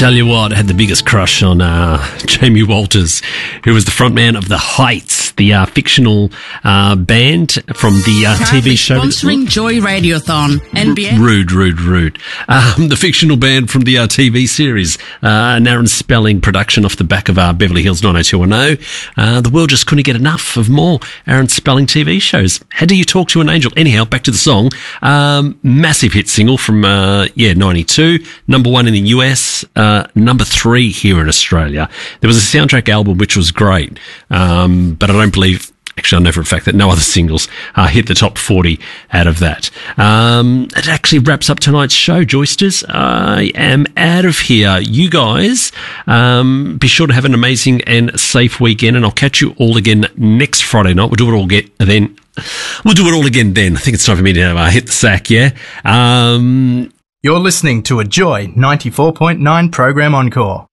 Tell you what, I had the biggest crush on Jamie Walters, who was the frontman of The Heights, the fictional band from the TV show. Sponsoring Joy Radiothon, NBN. Rude. The fictional band from the TV series, an Aaron Spelling production off the back of Beverly Hills 90210. The world just couldn't get enough of more Aaron Spelling TV shows. How Do You Talk to an Angel? Anyhow, back to the song. Massive hit single from 92, number 1 in the US, number 3 here in Australia. There was a soundtrack album which was great, but I don't believe, actually I know for a fact that no other singles hit the top 40 out of that. It actually wraps up tonight's show, Joysters. I am out of here. You guys, be sure to have an amazing and safe weekend, and I'll catch you all again next Friday night. We'll do it all then. We'll do it all again then. I think it's time for me to hit the sack, yeah? You're listening to a Joy 94.9 program encore.